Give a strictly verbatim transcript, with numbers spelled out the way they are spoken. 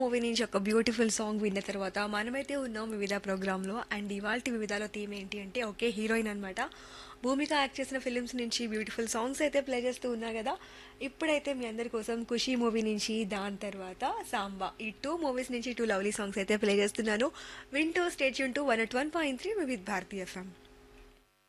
Movie నుంచి ఒక beautiful song విన్న తర్వాత మనమైతే ఉన్నాం వివిధ ప్రోగ్రాంలో. అండ్ ఇవాల్టి వివిధాలో థీమ్ ఏంటి అంటే ఒకే హీరోయిన్ అనమాట. భూమిక యాక్ట్ చేసిన ఫిల్మ్స్ నుంచి బ్యూటిఫుల్ సాంగ్స్ అయితే ప్లే చేస్తూ ఉన్నా కదా. ఇప్పుడైతే మీ అందరి కోసం ఖుషీ మూవీ నుంచి, దాని తర్వాత సాంబా, ఈ టూ మూవీస్ నుంచి టూ లవ్లీ సాంగ్స్ అయితే ప్లే చేస్తున్నాను. వింటూ state Yoon to one at one point three with Bharati FM.